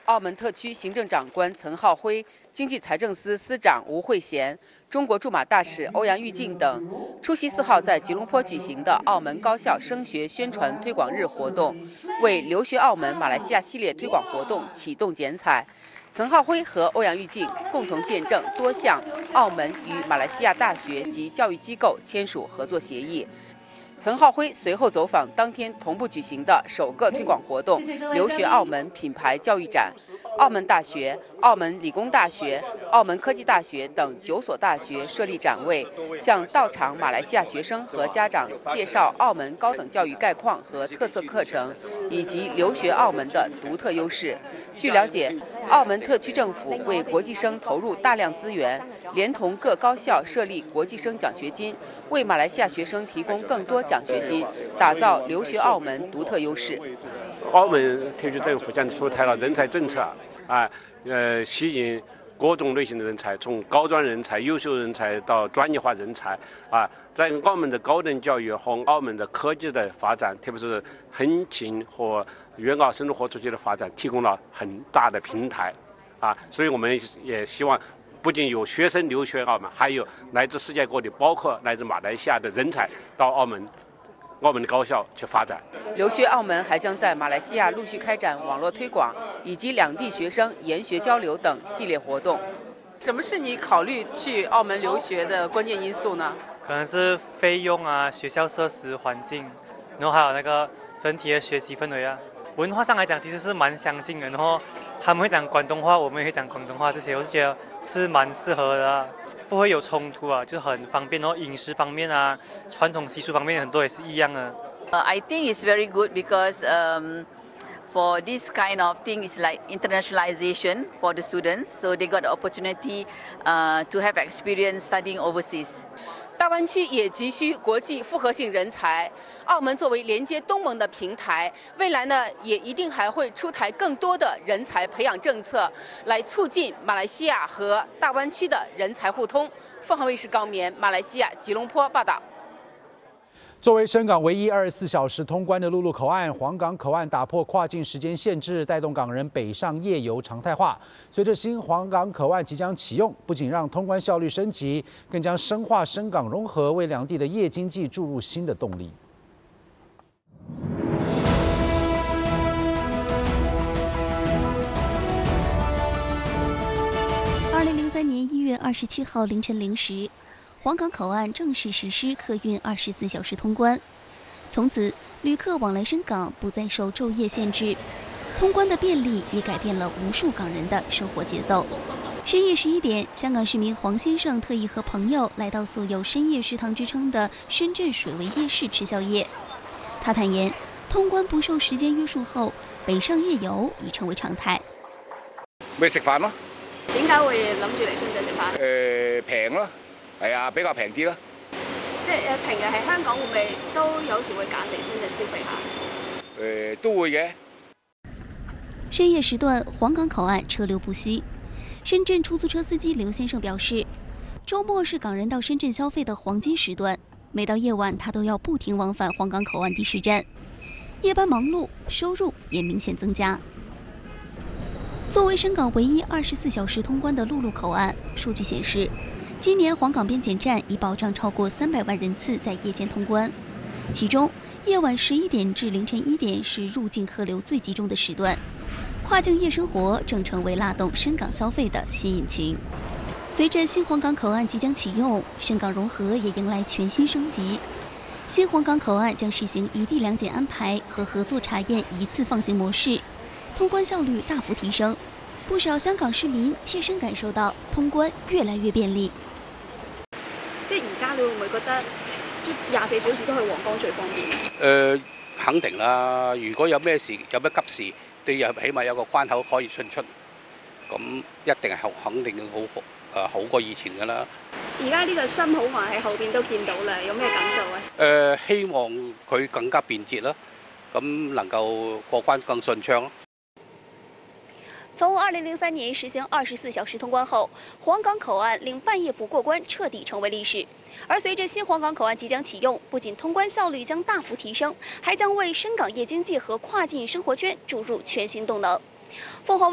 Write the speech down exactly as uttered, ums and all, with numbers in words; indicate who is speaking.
Speaker 1: 澳门特区行政长官岑浩辉、经济财政司司长吴慧贤、中国驻马大使欧阳玉靖等出席四号在吉隆坡举行的澳门高校升学宣传推广日活动，为留学澳门马来西亚系列推广活动启动剪彩。岑浩辉和欧阳玉靖共同见证多项澳门与马来西亚大学及教育机构签署合作协议。岑浩辉随后走访当天同步举行的首个推广活动——留学澳门品牌教育展。澳门大学、澳门理工大学、澳门科技大学等九所大学设立展位，向到场马来西亚学生和家长介绍澳门高等教育概况和特色课程，以及留学澳门的独特优势。据了解，澳门特区政府为国际生投入大量资源，连同各高校设立国际生奖学金，为马来西亚学生提供更多奖学金，打造留学澳门独特优势。
Speaker 2: 澳门特区政府将出台了人才政策啊，呃，吸引各种类型的人才，从高端人才、优秀人才到专业化人才啊，在澳门的高等教育和澳门的科技的发展，特别是横琴和粤澳深度合作区的发展，提供了很大的平台啊，所以我们也希望。不仅有学生留学澳门，还有来自世界各地，包括来自马来西亚的人才到澳门、澳门的高校去发展。
Speaker 1: 留学澳门还将在马来西亚陆续开展网络推广以及两地学生研学交流等系列活动。什么是你考虑去澳门留学的关键因素呢？
Speaker 3: 可能是费用啊、学校设施、环境，然后还有那个整体的学习氛围啊。文化上来讲，其实是蛮相近的，然后他们会讲广东话，我们也会讲广东话，这些我是觉得是蛮适合的、啊，不会有冲突啊，就很方便。然后饮食方面啊，传统习俗方面很多也是一样的。
Speaker 4: Uh, I think it's very good because um, for this kind of thing it's like internationalization for the students, so they got the opportunity uh, to have experience studying overseas.
Speaker 1: 大湾区也急需国际复合性人才，澳门作为连接东盟的平台，未来呢也一定还会出台更多的人才培养政策，来促进马来西亚和大湾区的人才互通。凤凰卫视高棉，马来西亚吉隆坡报道。
Speaker 5: 作为深港唯一二十四小时通关的陆路口岸，黄港口岸打破跨境时间限制，带动港人北上夜游常态化。随着新黄港口岸即将启用，不仅让通关效率升级，更将深化深港融合，为两地的夜经济注入新的动力。
Speaker 6: 二零零三年一月二十七号凌晨零时。黄港口岸正式实施客运二十四小时通关，从此旅客往来深港不再受昼夜限制。通关的便利也改变了无数港人的生活节奏。深夜十一点，香港市民黄先生特意和朋友来到素有深夜食堂之称的深圳水围夜市吃宵夜。他坦言，通關不受時間約束後，北上夜遊已成為常態。
Speaker 7: 咪食飯咯。
Speaker 8: 點解會諗住嚟深圳食飯？
Speaker 7: 誒平咯，係啊，比較平啲咯。
Speaker 8: 即係誒平日喺香港會唔會都有時會揀嚟深圳消費下？
Speaker 7: 誒都會嘅。
Speaker 6: 深夜時段，黃港口岸車流不息。深圳出租車司機劉先生表示，周末是港人到深圳消費的黃金時段，每到夜晚他都要不停往返黃港口岸的士站，夜班忙碌，收入也明顯增加。作為深港唯一二十四小時通關的陸路口岸，數據顯示，今年黃港邊檢站已保障超過三百萬人次在夜間通關，其中夜晚十一點至凌晨一點是入境客流最集中的時段。跨境夜生活正成為拉動深港消費的新引擎。隨着新黃港口岸即將啟用，深港融合也迎來全新升級。新黃港口岸將實行一地兩檢安排和合作查驗一次放行模式，通關效率大幅提升。不少香港市民切身感受到通關越來越便利。
Speaker 8: 即係而家你會唔會覺得廿四小時都去皇崗最方便？
Speaker 9: 誒、呃，肯定啦！如果有咩事，有咩急事，你又起碼有個關口可以進出，咁一定係肯定好誒好過以前㗎啦。
Speaker 8: 而家呢個新好環喺後邊都見到啦，有咩感受啊？
Speaker 9: 誒、呃，希望佢更加便捷啦，咁能夠過關更順暢咯。
Speaker 6: 從二零零三年實行二十四小時通關後，黃港口岸令半夜不過關徹底成為歷史。而隨着新黃港口岸即將啟用，不僅通關效率將大幅提升，還將為深港夜經濟和跨境生活圈注入全新動能。鳳凰